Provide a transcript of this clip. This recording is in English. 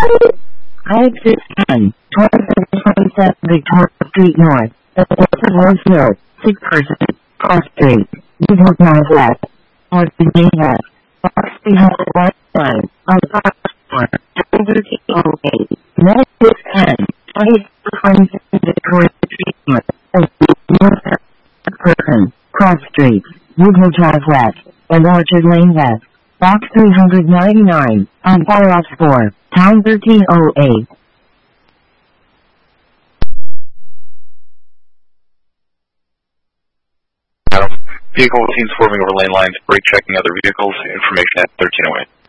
Exit 10, 27 Victoria Street North, Rose Hill, 6%, Cross Street, Newport Drive West, North Virginia, Box 301, on Fox 4, 1308, Net 610, 27 Victoria Street North, North, 6%, Cross Street, Newport Drive West, and Orchard Lane West. Box 399, on Firehouse 4, Town 1308. Vehicle teams forming over lane lines, brake checking other vehicles, information at 1308.